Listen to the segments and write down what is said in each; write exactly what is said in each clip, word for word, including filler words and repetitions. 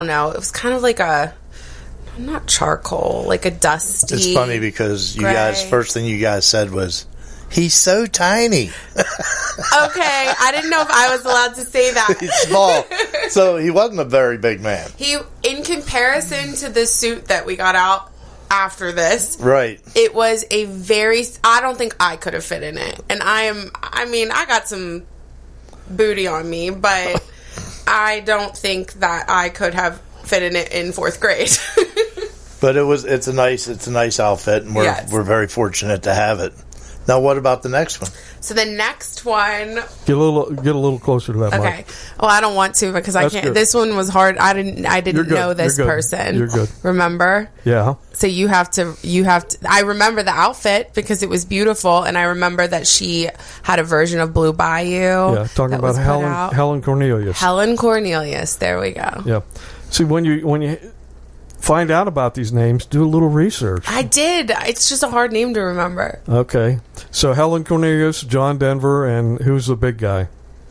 don't know. It was kind of like a, not charcoal, like a dusty. It's funny because you gray. guys, first thing you guys said was, he's so tiny. Okay, I didn't know if I was allowed to say that. He's small. So he wasn't a very big man. He, in comparison to the suit that we got out after this, right, it was a very, I don't think I could have fit in it. And I am, I mean, I got some booty on me, but I don't think that I could have fit in it in fourth grade. But it was, it's a nice, it's a nice outfit, and we're, yes. we're very fortunate to have it. Now, what about the next one? So the next one, get a little get a little closer to that. Okay. Mic. Well, I don't want to because I That's can't. good. This one was hard. I didn't. I didn't know this You're good. person. You're good. Remember? Yeah. So you have to. You have to. I remember the outfit because it was beautiful, and I remember that she had a version of Blue Bayou. Yeah. Talking about Helen Helen Cornelius. Helen Cornelius. There we go. Yeah. See, when you when you find out about these names, do a little research. I did. It's just a hard name to remember. Okay. So Helen Cornelius, John Denver, and who's the big guy?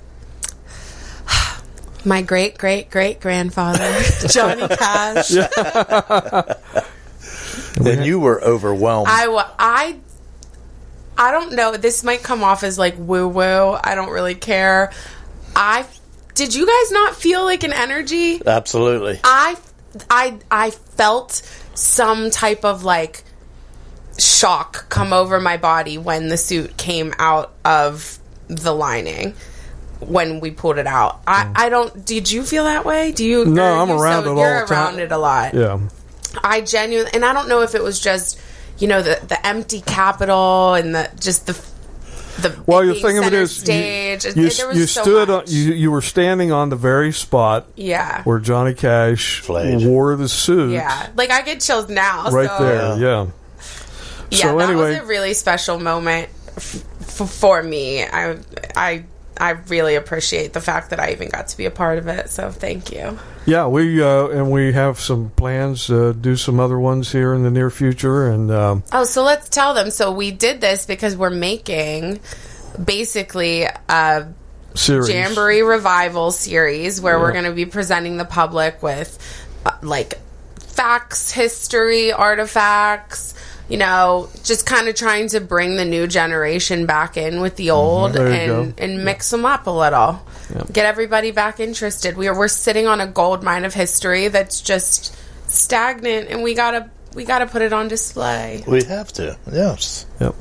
My great great great grandfather, Johnny Cash. And you were overwhelmed. I, wa- I, I don't know. This might come off as like woo woo. I don't really care. I did you guys not feel like an energy? Absolutely. I, I, I felt some type of like shock come over my body when the suit came out of the lining. When we pulled it out, I, I don't. Did you feel that way? Do you? No, I'm you, around so it all You're the time. around it a lot. Yeah. I genuinely, and I don't know if it was just, you know, the the empty Capitol and the just the the Well, the the thing of it is, stage. you, you, there was you so stood on, much. you you were standing on the very spot Yeah. where Johnny Cash Played. wore the suit. Yeah, like I get chills now. Right so. there. Yeah. Yeah, So that anyway, was a really special moment f- f- for me. I I I really appreciate the fact that I even got to be a part of it. So thank you. yeah, we uh, and we have some plans to do some other ones here in the near future, and um, Oh, so let's tell them. So we did this because we're making basically a series. Jamboree Revival series where Yeah. we're going to be presenting the public with uh, like facts, history, artifacts, you know, just kind of trying to bring the new generation back in with the old There you and, go. and mix them up a little. Yeah. Get everybody back interested. We are, we're sitting on a gold mine of history that's just stagnant, and we got to we got to put it on display. We have to, yes. Yep.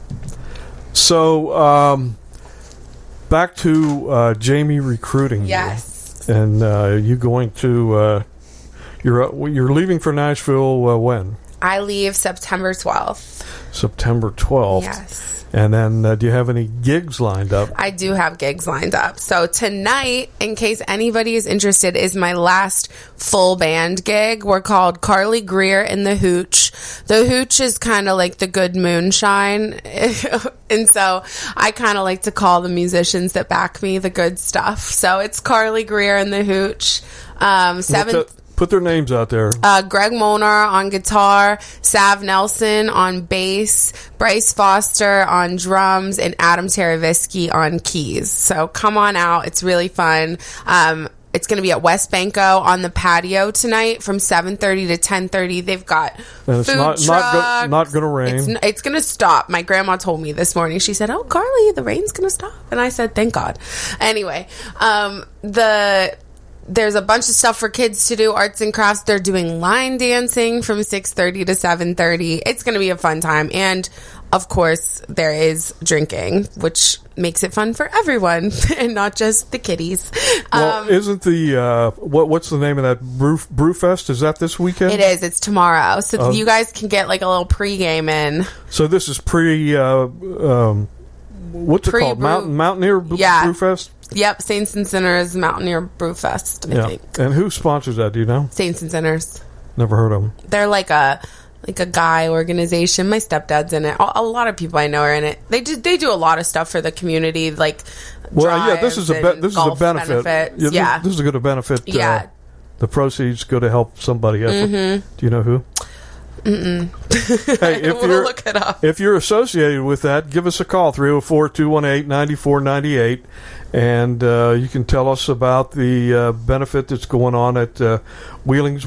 So um, back to uh, Jamie recruiting. you. Yes. And uh, you going to uh, you're uh, you're leaving for Nashville uh, when? I leave September twelfth. September twelfth. Yes. And then uh, do you have any gigs lined up? I do have gigs lined up. So tonight, in case anybody is interested, is my last full band gig. We're called Carly Greer and the Hooch. The Hooch is kind of like the good moonshine. And so I kind of like to call the musicians that back me the good stuff. So it's Carly Greer and the Hooch. Um, seventh. Put their names out there. Uh, Greg Molnar on guitar, Sav Nelson on bass, Bryce Foster on drums, and Adam Taravisky on keys. So come on out. It's really fun. Um, it's going to be at West Banco on the patio tonight from seven thirty to ten thirty. They've got And it's food not trucks. not go, not going to rain. It's, n- it's going to stop. My grandma told me this morning. She said, "Oh, Carly, the rain's going to stop." And I said, "Thank God." Anyway, um, the... There's a bunch of stuff for kids to do, arts and crafts. They're doing line dancing from six thirty to seven thirty. It's going to be a fun time. And, of course, there is drinking, which makes it fun for everyone and not just the kiddies. Well, Um, isn't the uh, what? What's the name of that brew Brewfest? Is that this weekend? it is. It's tomorrow. So Oh. you guys can get like a little pregame in. So this is pre. Uh, um, what's it called? Pre-brew- Mountain Mountaineer Brew- Yeah. Brewfest. Yep, Saints and Sinners Mountaineer Brewfest, I Yeah. think. And who sponsors that? Do you know? Saints and Sinners. Never heard of them. They're like a like a guy organization. My stepdad's in it. A, a lot of people I know are in it. They do they do a lot of stuff for the community, like Well, yeah. This is a be- drives and this is a golf benefit. benefits. Yeah, Yeah, This, this is going to benefit. Uh, yeah. the proceeds go to help somebody. Mm-hmm. Do you know who? Mm-mm. Hey, if We'll you're look it up. if you're associated with that, give us a call three oh four, two one eight, nine four nine eight, and uh, you can tell us about the uh, benefit that's going on at uh, Wheelings